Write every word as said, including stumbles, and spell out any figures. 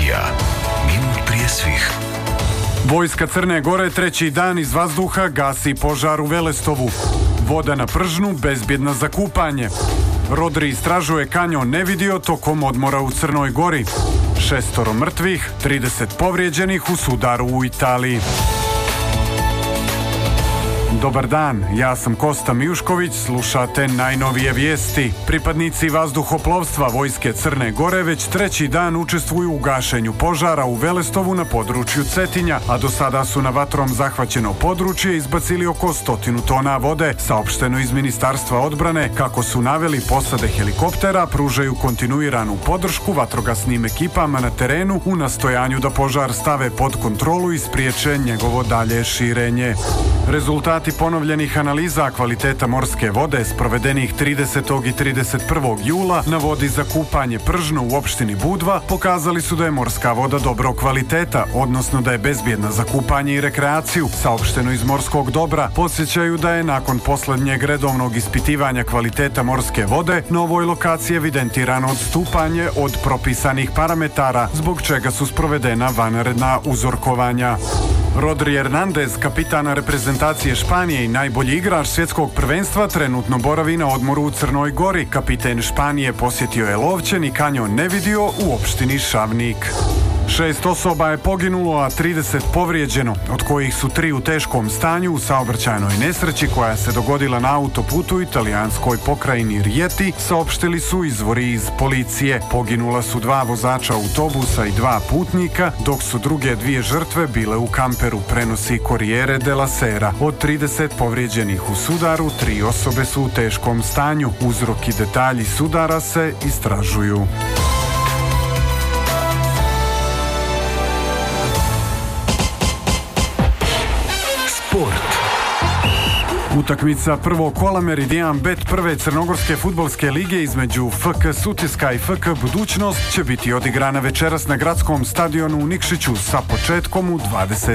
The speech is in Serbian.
emisija Minut prije svih. Vojska Crne Gore treći dan iz vazduha gasi požar u Velestovu. Voda na Pržnu bezbjedna za kupanje. Rodri istražuje kanjon nevidio tokom odmora u Crnoj Gori. Šestoro mrtvih, trideset povrijeđenih u sudaru u Italiji. Dobar dan, ja sam Kosta Mijušković, slušate najnovije vijesti. Pripadnici vazduhoplovstva Vojske Crne Gore već treći dan učestvuju u gašenju požara u Velestovu na području Cetinja, a do sada su na vatrom zahvaćeno područje izbacili oko stotinu tona vode. Saopšteno iz Ministarstva odbrane, kako su naveli, posade helikoptera pružaju kontinuiranu podršku vatrogasnim ekipama na terenu u nastojanju da požar stave pod kontrolu i spriječe njegovo dalje širenje. Rezultati ponovljenih analiza kvaliteta morske vode sprovedenih tridesetog i trideset prvog jula na vodi za kupanje Pržno u opštini Budva pokazali su da je morska voda dobrog kvaliteta, odnosno da je bezbjedna za kupanje i rekreaciju. Saopšteno iz morskog dobra podsjećaju da je nakon posljednjeg redovnog ispitivanja kvaliteta morske vode na ovoj lokaciji evidentirano odstupanje od propisanih parametara, zbog čega su sprovedena vanredna uzorkovanja. Rodri Hernandez, kapitana reprezentacije Španije i najbolji igrač svjetskog prvenstva, trenutno boravi na odmoru u Crnoj Gori. Kapiten Španije posjetio je Lovćen i kanjon nevidio u opštini Šavnik. Šest osoba je poginulo, a trideset povrijeđeno, od kojih su tri u teškom stanju u saobraćajnoj nesreći koja se dogodila na autoputu u italijanskoj pokrajini Rieti, saopštili su izvori iz policije. Poginula su dva vozača autobusa i dva putnika, dok su druge dvije žrtve bile u kamperu, prenosi Corriere della Sera. Od trideset povrijeđenih u sudaru, tri osobe su u teškom stanju. Uzrok i detalji sudara se istražuju. Utakmica prvog kola Meridian Bet prve crnogorske fudbalske lige između F K Sutjeska i F K Budućnost će biti odigrana večeras na gradskom stadionu u Nikšiću sa početkom u dvadeset